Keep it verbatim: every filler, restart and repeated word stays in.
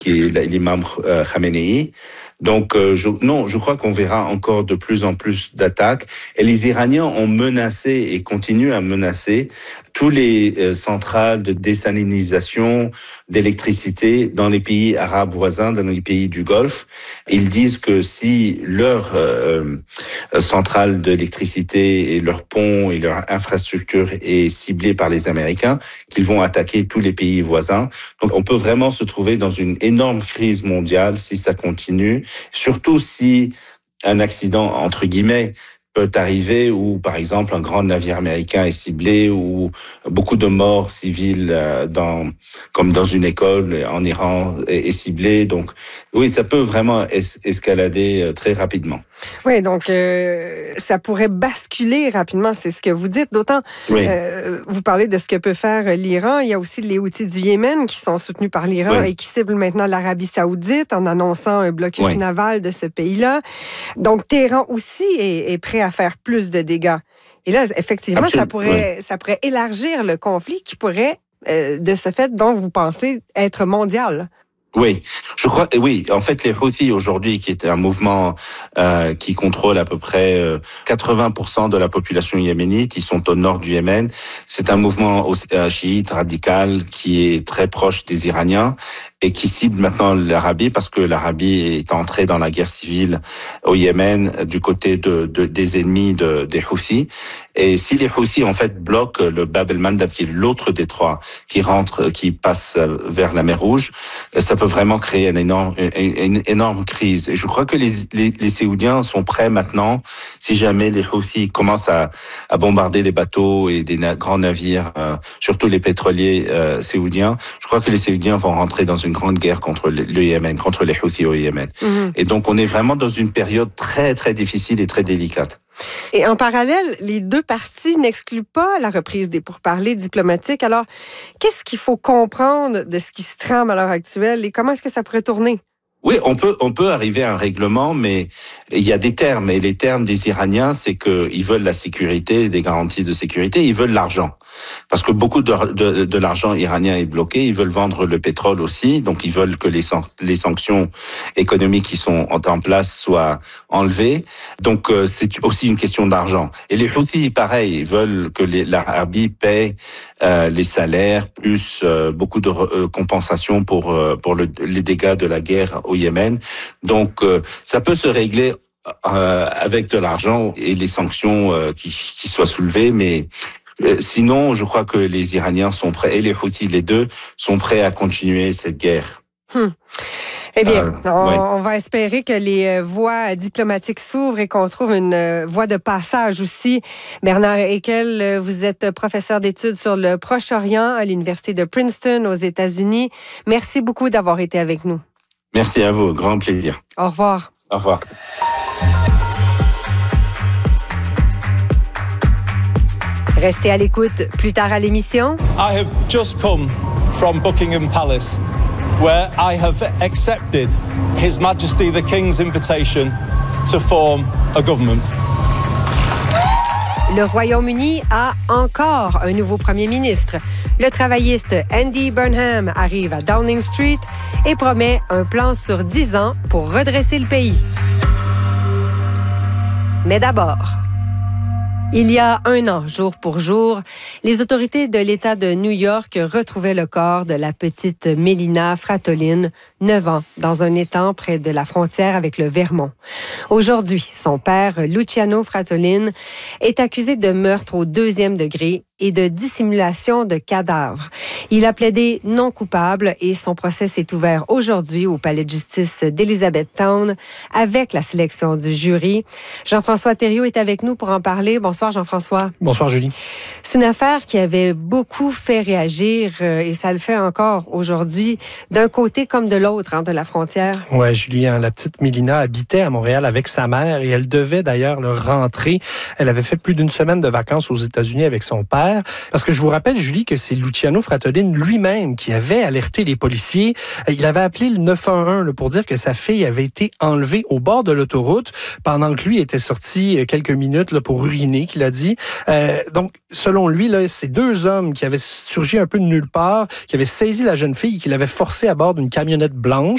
qui est l'imam euh, Khamenei. Donc, euh, je, non, je crois qu'on verra encore de plus en plus d'attaques. Et les Iraniens ont menacé et continuent à menacer tous les euh, centrales de désalinisation d'électricité dans les pays arabes voisins, dans les pays du Golfe. Ils disent que si leur euh, centrale d'électricité et leur pont et leur infrastructure est ciblée par les Américains, qu'ils vont attaquer tous les pays voisins. Donc, on peut vraiment se trouver dans une énorme crise mondiale si ça continue. Surtout si un accident, entre guillemets, peut arriver où, par exemple, un grand navire américain est ciblé ou beaucoup de morts civiles dans, comme dans une école en Iran est, est ciblé. Donc, oui, ça peut vraiment es- escalader très rapidement. Oui, donc euh, ça pourrait basculer rapidement, c'est ce que vous dites. D'autant, oui. euh, vous parlez de ce que peut faire l'Iran. Il y a aussi les Houthis du Yémen qui sont soutenus par l'Iran oui. et qui ciblent maintenant l'Arabie saoudite en annonçant un blocus oui. naval de ce pays-là. Donc, Téhéran aussi est, est prêt à faire plus de dégâts. Et là, effectivement, Absolument. ça pourrait, oui. ça pourrait élargir le conflit qui pourrait, euh, de ce fait, donc, vous pensez être mondial. Oui, je crois. Oui, en fait, les Houthis aujourd'hui, qui est un mouvement euh, qui contrôle à peu près euh, quatre-vingts pour cent de la population yéménite, ils sont au nord du Yémen. C'est un mouvement euh, chiite radical qui est très proche des Iraniens et qui cible maintenant l'Arabie parce que l'Arabie est entrée dans la guerre civile au Yémen du côté de, de des ennemis de, des Houthis. Et si les Houthis en fait bloquent le Bab el-Mandeb, qui est l'autre détroit qui rentre, qui passe vers la mer Rouge, ça peut vraiment créer une énorme, une, une énorme crise. Et je crois que les, les, les Saoudiens sont prêts maintenant, si jamais les Houthis commencent à, à bombarder des bateaux et des na- grands navires, euh, surtout les pétroliers euh, saoudiens. Je crois que les Saoudiens vont rentrer dans une grande guerre contre le, le Yémen, contre les Houthis au Yémen. Mm-hmm. Et donc, on est vraiment dans une période très, très difficile et très délicate. Et en parallèle, les deux parties n'excluent pas la reprise des pourparlers diplomatiques. Alors, qu'est-ce qu'il faut comprendre de ce qui se trame à l'heure actuelle et comment est-ce que ça pourrait tourner? Oui, on peut, on peut arriver à un règlement, mais il y a des termes. Et les termes des Iraniens, c'est qu'ils veulent la sécurité, des garanties de sécurité, ils veulent l'argent. Parce que beaucoup de, de, de l'argent iranien est bloqué, ils veulent vendre le pétrole aussi, donc ils veulent que les, les sanctions économiques qui sont en place soient enlevées. Donc euh, c'est aussi une question d'argent. Et les Houthis, pareil, ils veulent que les, l'Arabie paie euh, les salaires, plus euh, beaucoup de euh, compensations pour, euh, pour le, les dégâts de la guerre au Yémen. Donc, euh, ça peut se régler euh, avec de l'argent et les sanctions euh, qui, qui soient soulevées, mais euh, sinon, je crois que les Iraniens sont prêts, et les Houthis, les deux, sont prêts à continuer cette guerre. Hum. Eh bien, euh, on, ouais. on va espérer que les voies diplomatiques s'ouvrent et qu'on trouve une voie de passage aussi. Bernard Ekell, vous êtes professeur d'études sur le Proche-Orient à l'Université de Princeton aux États-Unis. Merci beaucoup d'avoir été avec nous. Merci à vous, grand plaisir. Au revoir. Au revoir. Restez à l'écoute plus tard à l'émission. I have just come from Buckingham Palace, where I have accepted His Majesty the King's invitation to form a government. Le Royaume-Uni a encore un nouveau premier ministre. Le travailliste Andy Burnham arrive à Downing Street et promet un plan sur dix ans pour redresser le pays. Mais d'abord, il y a un an, jour pour jour, les autorités de l'État de New York retrouvaient le corps de la petite Melina Fratolin, neuf ans, dans un étang près de la frontière avec le Vermont. Aujourd'hui, son père, Luciano Fratolin, est accusé de meurtre au deuxième degré et de dissimulation de cadavres. Il a plaidé non coupable et son procès s'est ouvert aujourd'hui au palais de justice d'Elizabethtown avec la sélection du jury. Jean-François Thériault est avec nous pour en parler. Bonsoir Jean-François. Bonsoir Julie. C'est une affaire qui avait beaucoup fait réagir euh, et ça le fait encore aujourd'hui, d'un côté comme de l'autre hein, de la frontière. Ouais, Julie, hein, la petite Mélina habitait à Montréal avec sa mère et elle devait d'ailleurs le rentrer. Elle avait fait plus d'une semaine de vacances aux États-Unis avec son père. Parce que je vous rappelle, Julie, que c'est Luciano Fratolin lui-même qui avait alerté les policiers. Il avait appelé le neuf un un là, pour dire que sa fille avait été enlevée au bord de l'autoroute pendant que lui était sorti quelques minutes là, pour uriner, qu'il a dit. Euh, donc, selon lui, là, c'est deux hommes qui avaient surgi un peu de nulle part, qui avaient saisi la jeune fille et qui l'avaient forcée à bord d'une camionnette blanche.